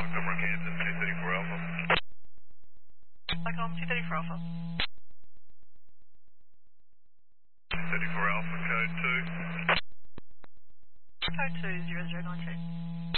Montgomery, Kansas, 234 Alpha. Stockholm 234 Alpha. 234 Alpha, code 2. Code 20092.